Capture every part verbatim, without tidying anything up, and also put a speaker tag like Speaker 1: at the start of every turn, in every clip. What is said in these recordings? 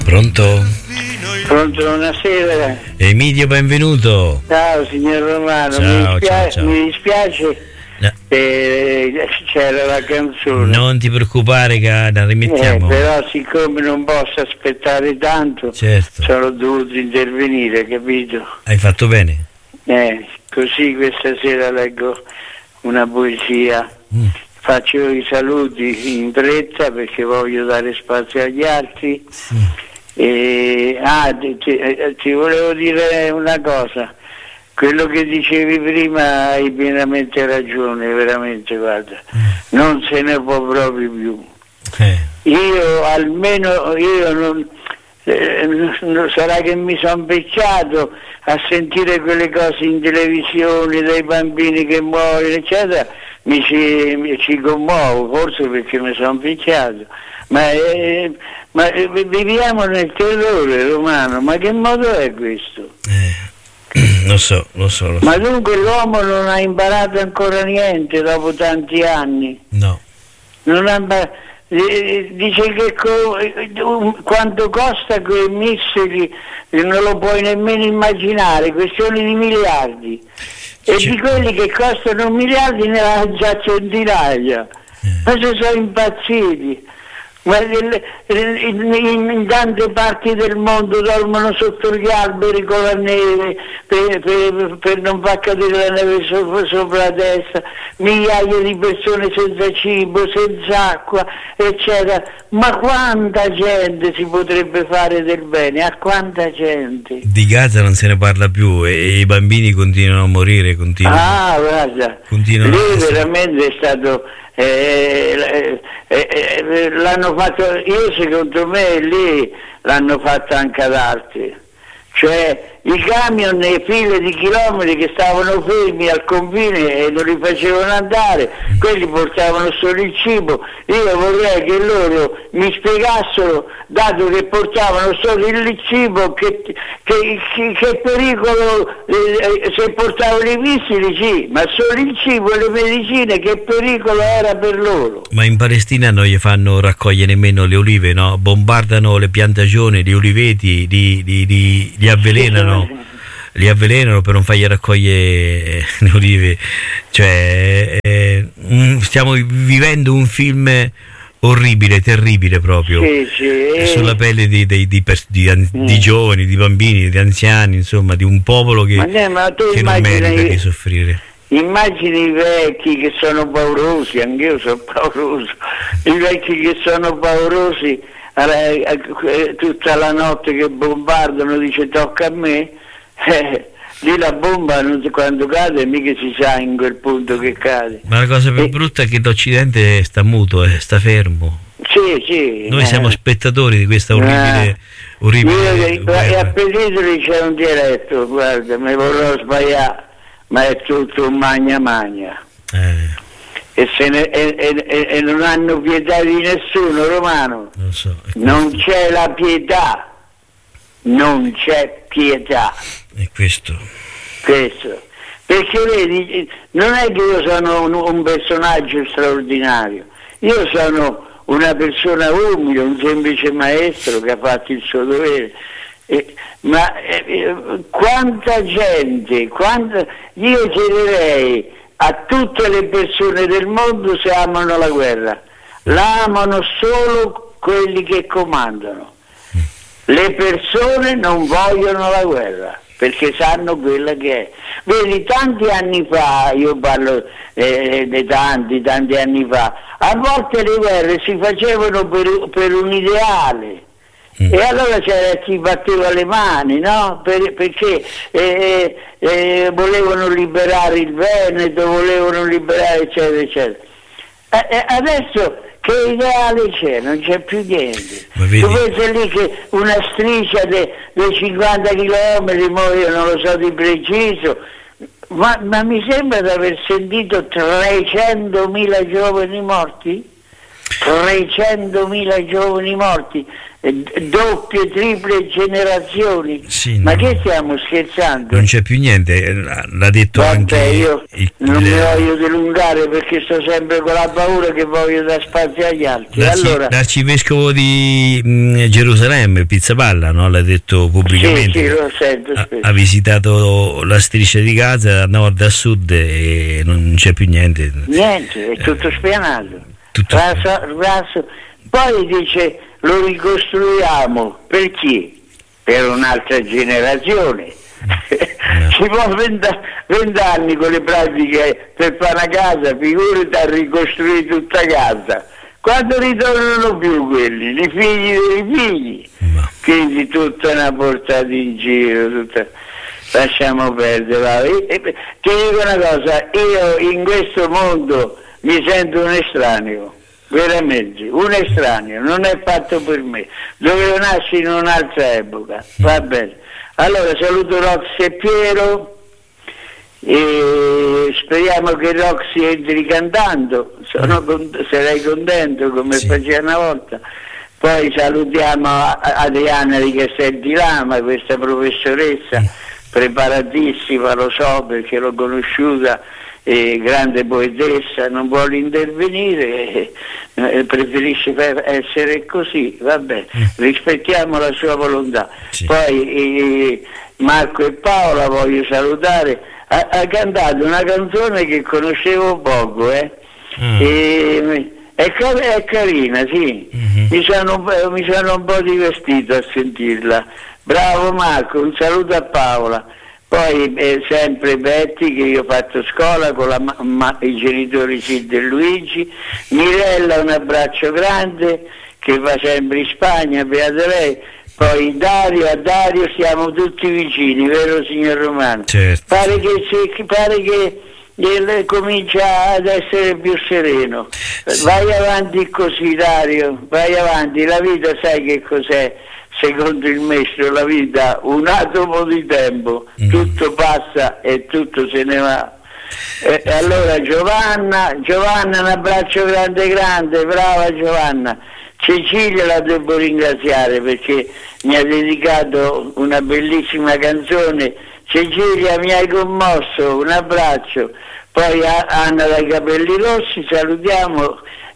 Speaker 1: Pronto?
Speaker 2: Pronto, buonasera.
Speaker 1: Emilio, benvenuto.
Speaker 2: Ciao signor Romano,
Speaker 1: Ciao,
Speaker 2: mi, dispia-
Speaker 1: ciao, ciao.
Speaker 2: mi dispiace
Speaker 1: No.
Speaker 2: che c'era la canzone.
Speaker 1: Non ti preoccupare, cara, rimettiamo.
Speaker 2: Eh, però siccome non posso aspettare tanto,
Speaker 1: Certo.
Speaker 2: sono dovuto intervenire, capito?
Speaker 1: Hai fatto bene.
Speaker 2: Eh, così questa sera leggo una poesia.
Speaker 1: Mm.
Speaker 2: Faccio i saluti in fretta perché voglio dare spazio agli altri.
Speaker 1: Sì.
Speaker 2: E, ah, ti, ti, ti volevo dire una cosa. Quello che dicevi prima hai pienamente ragione, veramente, guarda.
Speaker 1: Mm.
Speaker 2: Non se ne può proprio più.
Speaker 1: Eh.
Speaker 2: Io almeno io non, eh, non sarà che mi sono beccato a sentire quelle cose in televisione dei bambini che muoiono eccetera, mi ci, mi ci commuovo, forse perché mi sono picchiato, ma, eh, ma eh, viviamo nel terrore, Romano, ma che modo è questo?
Speaker 1: Eh. Lo so, lo so, lo so.
Speaker 2: Ma dunque l'uomo non ha imparato ancora niente dopo tanti anni?
Speaker 1: No.
Speaker 2: Non ha imparato. Dice che co- quanto costa quei missili non lo puoi nemmeno immaginare, questioni di miliardi. E
Speaker 1: C'è-
Speaker 2: di quelli che costano miliardi ne ha già centinaia. Ma se sono impazziti. Ma il- in, in- in tante parti del mondo dormono sotto gli alberi con la neve per, per- per non far cadere la neve sopra, sopra la testa, migliaia di persone senza cibo, senza acqua, eccetera. Ma quanta gente si potrebbe fare del bene? A quanta gente?
Speaker 1: Di Gaza non se ne parla più e, e i bambini continuano a morire, continuano.
Speaker 2: Ah, guarda,
Speaker 1: Continuano
Speaker 2: lì
Speaker 1: a essere-
Speaker 2: veramente è stato, eh, eh, eh, l'hanno fatto, io secondo me lì l'hanno fatto anche ad altri, cioè i camion e file di chilometri che stavano fermi al confine e non li facevano andare, quelli portavano solo il cibo. Io vorrei che loro mi spiegassero, dato che portavano solo il cibo, che, che, che, che pericolo, eh, se portavano i missili sì, ma solo il cibo e le medicine, che pericolo era per loro.
Speaker 1: Ma in Palestina non gli fanno raccogliere nemmeno le olive, no? Bombardano le piantagioni, gli uliveti, li, li, li, li avvelenano. Li avvelenano per non fargli raccogliere le olive. Cioè, eh, mm, stiamo vivendo un film orribile, terribile proprio.
Speaker 2: Sì, sì.
Speaker 1: Sulla pelle di, di, di, pers- di, an-
Speaker 2: Mm.
Speaker 1: di giovani, di bambini, di anziani, insomma, di un popolo che,
Speaker 2: Ma, ne- ma tu
Speaker 1: che non
Speaker 2: immagini-
Speaker 1: merita di soffrire.
Speaker 2: Immagini i vecchi che sono paurosi, anch'io sono pauroso, i vecchi che sono paurosi eh, eh, tutta la notte che bombardano, dice tocca a me, eh, lì la bomba non, quando cade mica si sa in quel punto che cade.
Speaker 1: Ma la cosa più
Speaker 2: E-
Speaker 1: brutta è che l'Occidente sta muto, eh, sta fermo.
Speaker 2: Sì, sì.
Speaker 1: Noi
Speaker 2: eh.
Speaker 1: siamo spettatori di questa orribile,
Speaker 2: Eh.
Speaker 1: orribile
Speaker 2: Io, e a
Speaker 1: guerra.
Speaker 2: Pesitoli c'è un dialetto, guarda, mi vorrò sbagliare, ma è tutto un magna magna.
Speaker 1: Eh,
Speaker 2: E, se ne, e, e- e- e non hanno pietà di nessuno, Romano.
Speaker 1: lo so. è
Speaker 2: Non c'è la pietà, non c'è pietà,
Speaker 1: E questo.
Speaker 2: questo. Perché vedi, non è che io sono un, un personaggio straordinario, io sono una persona umile, un semplice maestro che ha fatto il suo dovere. Eh, ma eh, eh, quanta gente, quanta, io chiederei a tutte le persone del mondo se amano la guerra. La amano solo quelli che comandano. Le persone non vogliono la guerra perché sanno quella che è. Vedi, tanti anni fa, io parlo eh, di tanti, tanti anni fa, a volte le guerre si facevano per, per un ideale.
Speaker 1: Mm.
Speaker 2: E allora c'era chi batteva le mani, no? Per- perché eh, eh, volevano liberare il Veneto, volevano liberare eccetera eccetera. Eh, eh, adesso che ideale c'è? Non c'è più niente.
Speaker 1: Ma vedi-
Speaker 2: Tu pensi lì che una striscia dei cinquanta chilometri, mo io non lo so di preciso, ma, ma mi sembra di aver sentito trecentomila giovani morti? trecentomila giovani morti doppie, triple generazioni.
Speaker 1: Sì,
Speaker 2: ma
Speaker 1: no,
Speaker 2: che stiamo scherzando?
Speaker 1: Non c'è più niente, l'ha detto
Speaker 2: Vabbè,
Speaker 1: anche
Speaker 2: io
Speaker 1: il,
Speaker 2: non
Speaker 1: il,
Speaker 2: mi voglio dilungare perché sto sempre con la paura che voglio dar spazio agli altri.
Speaker 1: l'arci-
Speaker 2: Allora,
Speaker 1: l'arcivescovo di mh, Gerusalemme, Pizzaballa, no? L'ha detto pubblicamente.
Speaker 2: sì, sì, lo sento
Speaker 1: ha,
Speaker 2: spesso.
Speaker 1: ha visitato la striscia di Gaza da nord a sud e non c'è più niente.
Speaker 2: Niente, è tutto spianato.
Speaker 1: Tutto-
Speaker 2: Raso- raso. Poi dice lo ricostruiamo per chi? Per un'altra generazione. Ci può vent'anni con le pratiche per fare una casa, figurati a ricostruire tutta casa. Quando ritornano più quelli? I figli dei figli.
Speaker 1: Ma-
Speaker 2: Quindi tutta una portata in giro, tutta... lasciamo perdere. Va. E- e- ti dico una cosa, io in questo mondo mi sento un estraneo, veramente, un estraneo, non è fatto per me, dovevo nascere in un'altra epoca, va bene. Allora saluto Roxy e Piero e speriamo che Roxy entri cantando, sono cont- sarei contento come
Speaker 1: Sì.
Speaker 2: faceva una volta. Poi salutiamo a- Adriana di Castel di Lama, questa professoressa preparatissima, lo so perché l'ho conosciuta, eh, grande poetessa, non vuole intervenire, eh, preferisce per essere così, va bene, rispettiamo la sua volontà.
Speaker 1: Sì.
Speaker 2: Poi eh, Marco e Paola voglio salutare, ha, ha cantato una canzone che conoscevo poco, eh.
Speaker 1: Mm.
Speaker 2: E, è, car- è carina, sì.
Speaker 1: Mhm.
Speaker 2: Mi sono, un po'- mi sono un po' divertito a sentirla. Bravo Marco, un saluto a Paola. Poi eh, sempre Betty, che io ho fatto scuola con la ma- ma- i genitori Silvia e Luigi. Mirella, un abbraccio grande, che va sempre in Spagna, beata lei. Poi Dario, a Dario siamo tutti vicini, vero signor Romano?
Speaker 1: Certo.
Speaker 2: Pare che, se- pare che eh, comincia ad essere più sereno.
Speaker 1: Sì.
Speaker 2: Vai avanti così Dario, vai avanti, la vita sai che cos'è? Secondo il maestro la vita un atomo di tempo,
Speaker 1: Mm.
Speaker 2: tutto passa e tutto se ne va. E e allora Giovanna, Giovanna un abbraccio grande grande, brava Giovanna. Cecilia la devo ringraziare perché mi ha dedicato una bellissima canzone. Cecilia, mi hai commosso, un abbraccio. Poi a- Anna dai capelli rossi, salutiamo.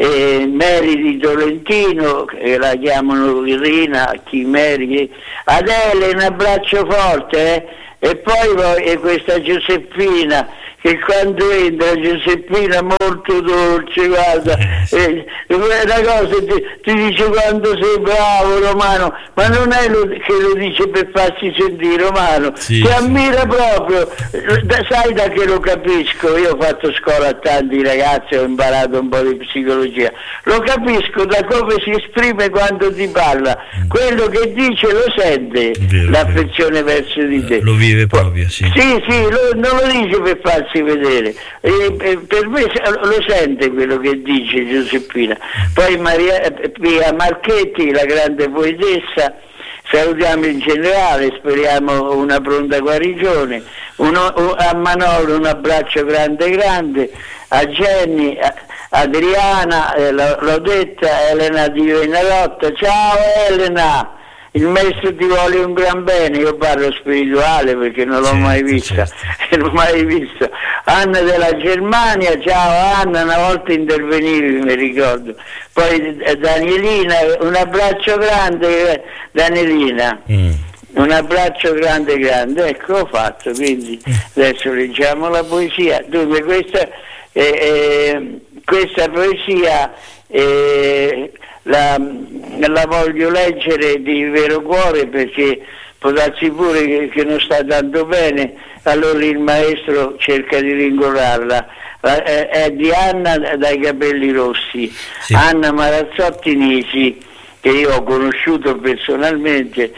Speaker 2: E Mary di Tolentino, che la chiamano Irina, chi Mary, Adele, un abbraccio forte, eh? E poi, poi e questa Giuseppina, che quando entra Giuseppina molto dolce, guarda, eh, una cosa ti, ti dice quando sei bravo Romano, ma non è lo, che lo dice per farsi sentire Romano,
Speaker 1: Sì,
Speaker 2: ti
Speaker 1: sì.
Speaker 2: ammira proprio, da, sai da che lo capisco, io ho fatto scuola a tanti ragazzi, ho imparato un po' di psicologia, lo capisco da come si esprime quando ti parla, quello che dice lo sente,
Speaker 1: Vero,
Speaker 2: l'affezione verso di te.
Speaker 1: Lo vive proprio, sì.
Speaker 2: Sì, sì, lo- non lo dice per farsi vedere, e, e per me se- lo sente quello che dice Giuseppina. Poi Maria eh, Pia Marchetti, la grande poetessa, salutiamo in generale, speriamo una pronta guarigione. Uno, un- a Manolo un abbraccio grande grande, a Jenny, a Adriana, eh, l'ho, l'ho detta, Elena di Venarotta, ciao Elena! Il maestro ti vuole un gran bene, io parlo spirituale perché non l'ho
Speaker 1: Certo,
Speaker 2: mai vista,
Speaker 1: certo.
Speaker 2: non l'ho mai vista. Anna della Germania, ciao Anna, una volta intervenivi, mi ricordo. Poi eh, Danielina, un abbraccio grande, eh, Danielina.
Speaker 1: Mm.
Speaker 2: Un abbraccio grande grande, ecco ho fatto, quindi adesso leggiamo la poesia. Dunque questa, eh, eh, questa poesia eh, la, la voglio leggere di vero cuore perché può darsi pure che, che non sta tanto bene, allora il maestro cerca di ringolarla. La- eh, è di Anna dai capelli rossi,
Speaker 1: Sì.
Speaker 2: Anna Marazzotti Nisi, che io ho conosciuto personalmente,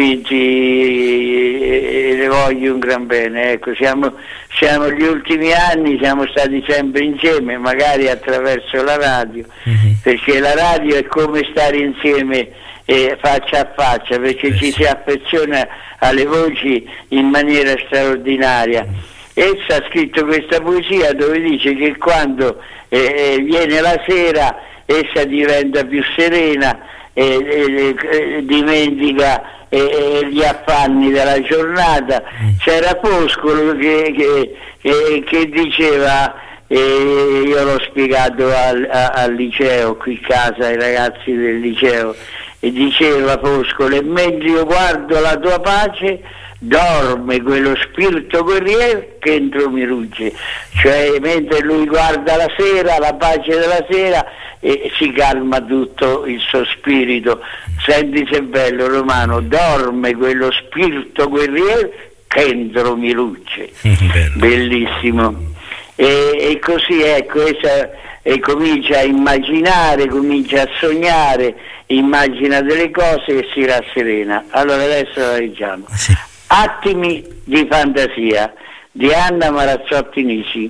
Speaker 2: quindi eh, le voglio un gran bene. Ecco, siamo, siamo gli ultimi anni, siamo stati sempre insieme, magari attraverso la radio,
Speaker 1: Mhm.
Speaker 2: perché la radio è come stare insieme eh, faccia a faccia, perché
Speaker 1: Eh,
Speaker 2: ci
Speaker 1: sì.
Speaker 2: si affeziona alle voci in maniera straordinaria. Essa ha scritto questa poesia dove dice che quando eh, viene la sera essa diventa più serena eh, eh, eh, dimentica eh, gli affanni della giornata. C'era Foscolo che, che, che, che diceva, eh, io l'ho spiegato al, a, al liceo, qui a casa ai ragazzi del liceo, e diceva Foscolo: e mentre io guardo la tua pace dorme quello spirito guerriero che entro mi rugge. Cioè, mentre lui guarda la sera, la pace della sera, e si calma tutto il suo spirito. Senti se è bello, Romano: dorme quello spirito guerriero che entro mi rugge. Bellissimo. E, e così, ecco, essa, e comincia a immaginare, comincia a sognare, immagina delle cose e si rasserena. Allora adesso la leggiamo. Sì. Attimi di fantasia di Anna Marazzotti Nisi.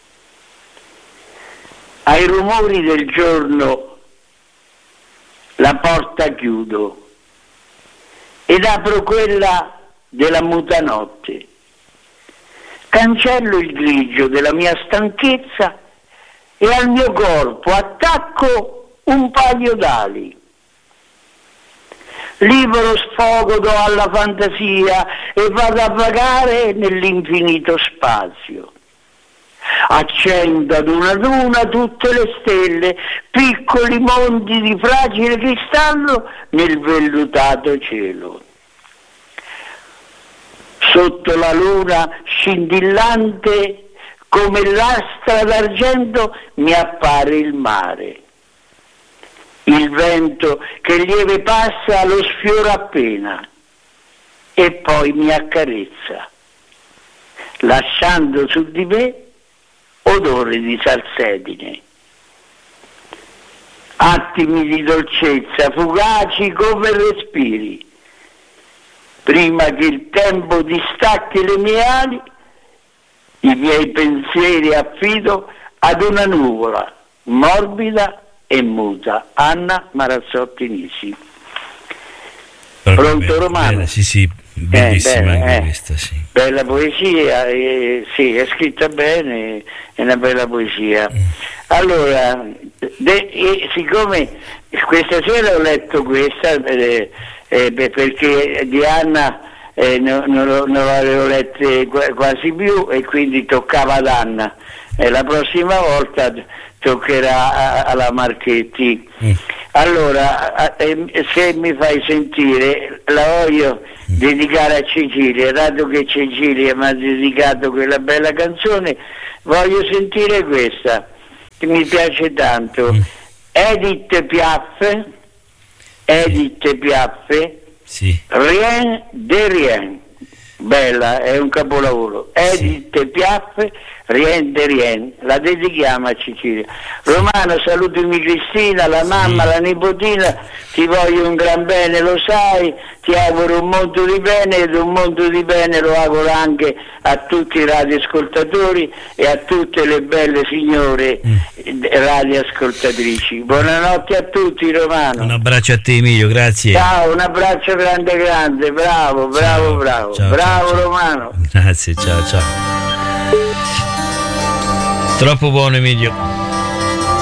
Speaker 2: Ai rumori del giorno la porta chiudo ed apro quella della mutanotte. Cancello il grigio della mia stanchezza e al mio corpo attacco un paio d'ali. Libero sfogo do alla fantasia e vado a vagare nell'infinito spazio. Accendo ad una ad una tutte le stelle, piccoli mondi di fragile cristallo nel vellutato cielo. Sotto la luna scintillante come lastra d'argento mi appare il mare. Il vento che lieve passa lo sfiora appena e poi mi accarezza, lasciando su di me odore di salsedine. Attimi di dolcezza fugaci come respiri, prima che il tempo distacchi le mie ali, i miei pensieri affido ad una nuvola morbida e muta. Anna Marazzotti Nisi. Pronto,
Speaker 1: bene,
Speaker 2: Romano?
Speaker 1: Bene, sì, sì, bellissima
Speaker 2: eh,
Speaker 1: anche
Speaker 2: eh,
Speaker 1: questa, sì.
Speaker 2: Bella poesia, eh, sì, è scritta bene, è una bella poesia. Mm. Allora, de, eh, siccome questa sera ho letto questa, eh, eh, perché di Anna eh, non, non, non l'avevo lette quasi più e quindi toccava ad Anna. E la prossima volta toccherà alla Marchetti. Mm. Allora, eh, se mi fai sentire, la voglio mm. dedicare a Cecilia, dato che Cecilia mi ha dedicato quella bella canzone, voglio sentire questa, che mi piace tanto. Mm. Edith Piaf, Edith Piaf, sì. Rien de Rien, bella, è un capolavoro. Edith sì. Piaf, Rien de Rien, la dedichiamo a Cecilia. Romano, salutami Cristina, la mamma, sì. la nipotina, ti voglio un gran bene, lo sai, ti auguro un mondo di bene ed un mondo di bene lo auguro anche a tutti i radioascoltatori e a tutte le belle signore mm. radioascoltatrici. Buonanotte a tutti, Romano.
Speaker 1: Un abbraccio a te, Emilio, grazie.
Speaker 2: Ciao, un abbraccio grande grande, bravo, bravo, ciao, bravo, ciao, bravo ciao, Romano.
Speaker 1: Grazie, ciao, ciao. Troppo buono, Emilio.